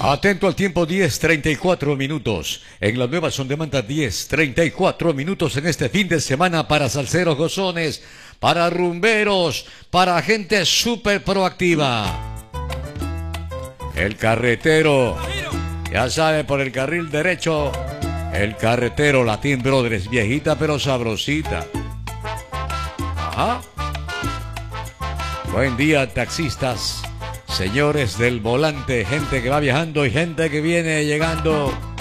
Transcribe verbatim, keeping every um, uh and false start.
Atento al tiempo, diez treinta y cuatro minutos. En la nueva son demanda diez treinta y cuatro minutos en este fin de semana para salseros gozones, para rumberos, para gente súper proactiva. El carretero, ya sabe, por el carril derecho. El carretero Latin Brothers, viejita pero sabrosita. Ajá. Buen día, taxistas. Señores del volante, gente que va viajando y gente que viene llegando.